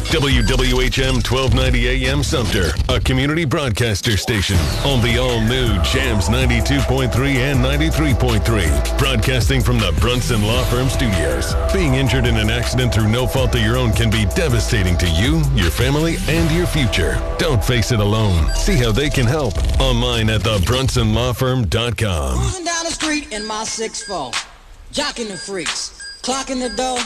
WWHM 1290 AM Sumter, a community broadcaster station on the all-new Jams 92.3 and 93.3. Broadcasting from the Brunson Law Firm Studios. Being injured in an accident through no fault of your own can be devastating to you, your family, and your future. Don't face it alone. See how they can help online at thebrunsonlawfirm.com. Cruising down the street in my 6'4", jocking the freaks, clocking the dough,